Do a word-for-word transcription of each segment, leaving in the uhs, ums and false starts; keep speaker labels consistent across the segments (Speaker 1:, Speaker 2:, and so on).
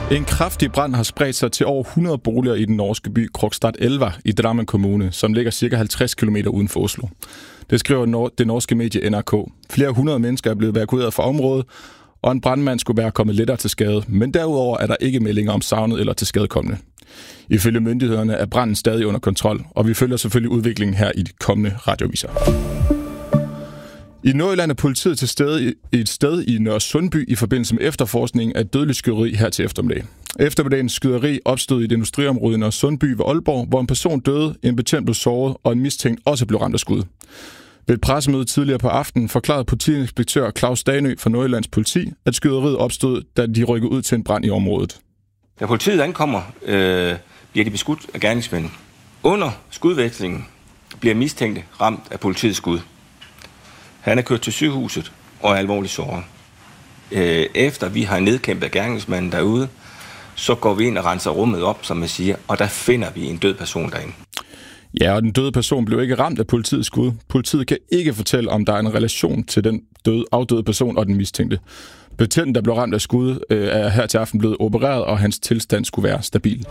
Speaker 1: En kraftig brand har spredt sig til over hundrede boliger i den norske by Krokstad Elva i Drammen Kommune, som ligger ca. halvtreds kilometer uden for Oslo. Det skriver det norske medie N R K. Flere hundrede mennesker er blevet evakueret fra området, og en brandmand skulle være kommet lettere til skade, men derudover er der ikke meldinger om savnet eller til skadekommende. Ifølge myndighederne er branden stadig under kontrol, og vi følger selvfølgelig udviklingen her i de kommende radioviser. I Nordjylland er politiet til stede i et sted i Nørre Sundby i forbindelse med efterforskningen af et dødeligt skyderi her til eftermiddag. Eftermiddagens skyderi opstod i et industriområde i Nørre Sundby ved Aalborg, hvor en person døde, en betjent blev såret og en mistænkt også blev ramt af skud. Ved et pressemøde tidligere på aftenen forklarede politiinspektør Claus Danø fra Nordjyllands politi, at skyderiet opstod, da de rykkede ud til en brand i området.
Speaker 2: Da politiet ankommer, øh, bliver de beskudt af gerningsmænd. Under skudvekslingen bliver mistænkte ramt af politiets skud. Han er kørt til sygehuset og er alvorligt såret. Øh, efter vi har nedkæmpet gerningsmanden derude, så går vi ind og renser rummet op, som man siger, og der finder vi en død person derinde.
Speaker 1: Ja, og den døde person blev ikke ramt af politiets skud. Politiet kan ikke fortælle, om der er en relation til den døde, afdøde person og den mistænkte. Betjenten, der blev ramt af skud, er her til aften blevet opereret, og hans tilstand skulle være stabil.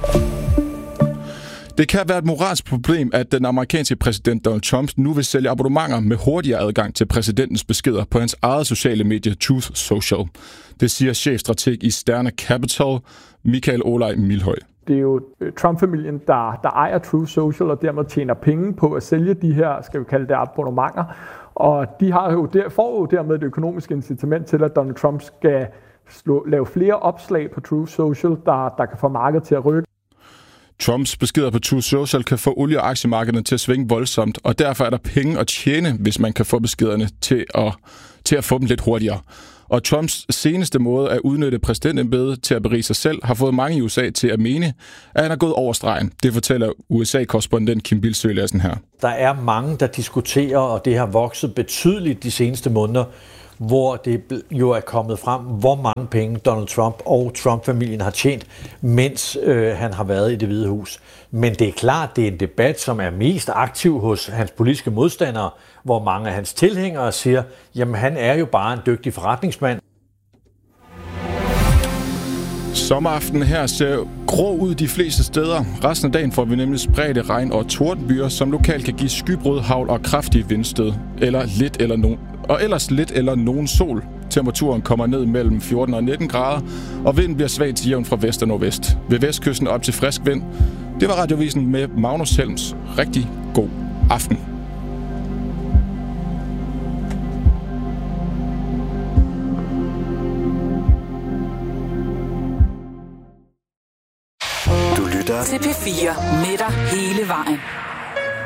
Speaker 1: Det kan være et moralsk problem, at den amerikanske præsident Donald Trump nu vil sælge abonnementer med hurtigere adgang til præsidentens beskeder på hans eget sociale medie Truth Social. Det siger chefstrateg i Sterne Capital, Michael Olaj Milhøj.
Speaker 3: Det er jo Trump-familien, der, der ejer Truth Social og dermed tjener penge på at sælge de her, skal vi kalde det, abonnementer. Og de har jo der, får jo dermed et økonomisk incitament til, at Donald Trump skal slå, lave flere opslag på Truth Social, der, der kan få markedet til at rykke.
Speaker 1: Trumps beskeder på Truth Social kan få olie- og aktiemarkederne til at svinge voldsomt, og derfor er der penge at tjene, hvis man kan få beskederne til at, til at få dem lidt hurtigere. Og Trumps seneste måde at udnytte præsidentembedet til at berige sig selv, har fået mange i U S A til at mene, at han er gået over stregen. Det fortæller U S A-korrespondent Kim Bildsøe Lassen her.
Speaker 4: Der er mange, der diskuterer, og det har vokset betydeligt de seneste måneder, hvor det jo er kommet frem, hvor mange penge Donald Trump og Trump-familien har tjent, mens øh, han har været i Det Hvide Hus. Men det er klart, det er en debat, som er mest aktiv hos hans politiske modstandere, hvor mange af hans tilhængere siger, jamen han er jo bare en dygtig forretningsmand.
Speaker 1: Sommeraften her ser grå ud de fleste steder. Resten af dagen får vi nemlig spredte regn- og tordenbyer, som lokalt kan give skybrud, hagl og kraftige vindstød. Eller lidt eller nogen. Og ellers lidt eller nogen sol. Temperaturen kommer ned mellem fjorten og nitten grader, og vinden bliver svag til jævn fra vest og nordvest. Ved vestkysten op til frisk vind. Det var Radiovisen med Magnus Helms. Rigtig god aften.
Speaker 5: Du lytter til P fire med dig hele vejen.